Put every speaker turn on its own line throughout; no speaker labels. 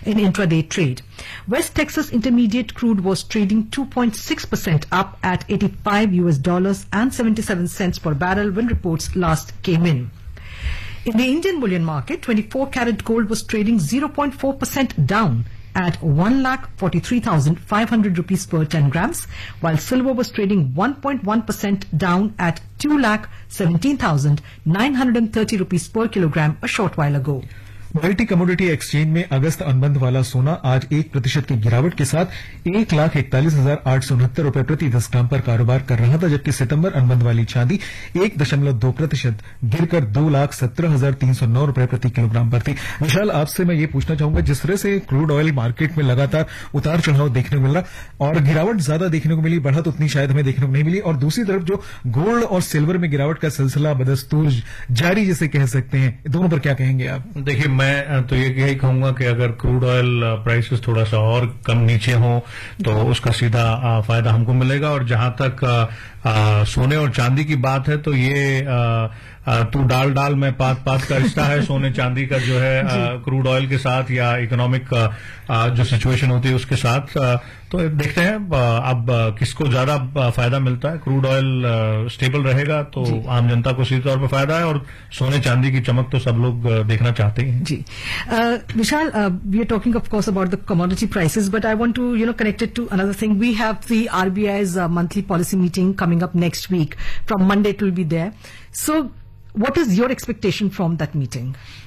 in intraday trade. West Texas Intermediate crude was trading 2.6% up at $85 and 77 cents per barrel when reports last came in. In the Indian bullion market, 24-carat gold was trading 0.4% down at 1,43,500 rupees per 10 grams, while silver was trading 1.1% down at 2,17,930 rupees per kilogram a short while ago.
Multi commodity exchange में अगस्त अनुबंध वाला सोना आज 1% की गिरावट के साथ 1,41,869 रुपए प्रति 10 ग्राम पर कारोबार कर रहा था, जबकि सितंबर अनुबंध वाली चांदी 1.2% गिरकर 2,17,309 रुपए प्रति किलोग्राम पर थी। विशाल, आपसे मैं ये पूछना चाहूंगा, जिस तरह से क्रूड ऑयल मार्केट में लगातार उतार चढ़ाव देखने को मिल रहा और गिरावट ज्यादा देखने को मिली, बढ़त उतनी शायद हमें देखने को नहीं मिली, और दूसरी तरफ जो गोल्ड और सिल्वर में गिरावट का सिलसिला बदस्तूर जारी जिसे कह सकते हैं, दोनों पर क्या कहेंगे आप?
देखिए, मैं तो यही कहूंगा कि अगर क्रूड ऑयल प्राइसेस थोड़ा सा और कम नीचे हो तो उसका सीधा फायदा हमको मिलेगा। और जहां तक सोने और चांदी की बात है तो ये तू डाल में पात का रिश्ता है सोने चांदी का जो है क्रूड ऑयल के साथ या इकोनॉमिक जो सिचुएशन होती है उसके साथ। तो देखते हैं अब किसको ज्यादा फायदा मिलता है। क्रूड ऑयल स्टेबल रहेगा तो आम जनता को सीधे तौर पर फायदा है, और सोने चांदी की चमक तो सब लोग देखना चाहते हैं।
जी विशाल, we are talking of course about the commodity prices, but I want to connect it to another thing. We have the RBI's monthly policy meeting coming up next week. From Monday it will be there. So what is your expectation from that meeting?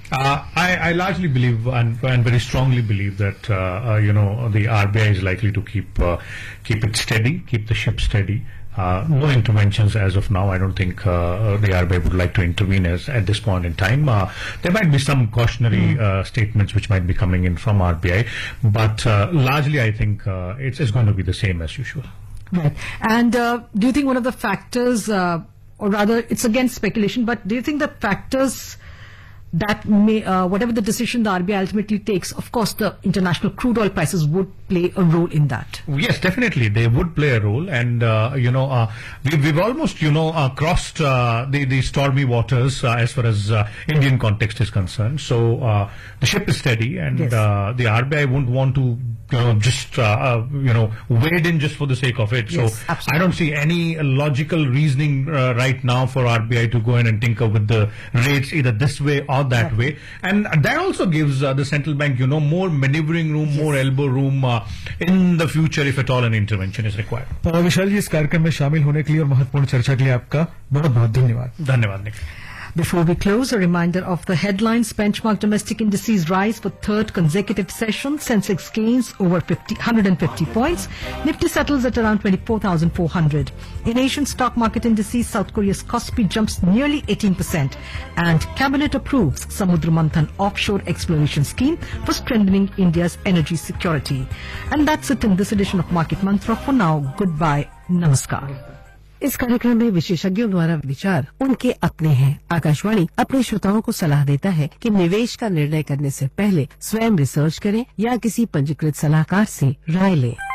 I largely believe and very strongly believe that the RBI is likely to keep it steady, keep the ship steady. No interventions as of now. I don't think the RBI would like to intervene at this point in time. There might be some cautionary statements which might be coming in from RBI, but largely I think it's going to be the same as usual.
Right. And do you think one of the factors, or rather it's again speculation, but do you think the factors that may, whatever the decision the RBI ultimately takes, of course the international crude oil prices would play a role in that?
Yes, definitely they would play a role, and we've almost crossed the stormy waters as far as Indian context is concerned. So the ship is steady, and
yes.
The RBI wouldn't want to just wade in just for the sake of it.
Yes,
so
absolutely.
I don't see any logical reasoning right now for RBI to go in and tinker with the rates either this way or that way, and that also gives the central bank more maneuvering room, more elbow room in the future if at all an intervention is required.
विशाल जी, इस कार्यक्रम में शामिल होने के लिए और महत्वपूर्ण चर्चा के लिए आपका बहुत बहुत धन्यवाद।
धन्यवाद निक।
Before we close, a reminder of the headlines. Benchmark domestic indices rise for third consecutive session. Sensex gains over 150 points. Nifty settles at around 24,400. In Asian stock market indices, South Korea's Kospi jumps nearly 18%. And Cabinet approves Samudra Manthan offshore exploration scheme for strengthening India's energy security. And that's it in this edition of Market Mantra. For now, goodbye. Namaskar.
इस कार्यक्रम में विशेषज्ञों द्वारा विचार उनके अपने हैं। आकाशवाणी अपने श्रोताओं को सलाह देता है कि निवेश का निर्णय करने से पहले स्वयं रिसर्च करें या किसी पंजीकृत सलाहकार से राय लें।